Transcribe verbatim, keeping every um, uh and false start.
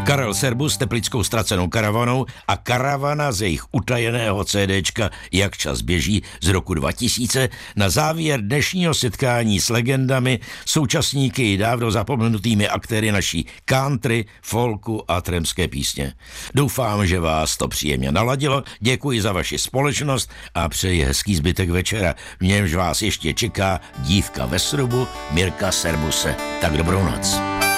Karel Serbu s teplickou ztracenou karavanou a karavana z jejich utajeného CDčka Jak čas běží z roku dva tisíce na závěr dnešního setkání s legendami, současníky i dávno zapomenutými aktéry naší country, folku a tramské písně. Doufám, že vás to příjemně naladilo, děkuji za vaši společnost a přeji hezký zbytek večera, v němž vás ještě čeká dívka ve srubu Mirka Serbuse. Tak dobrou noc.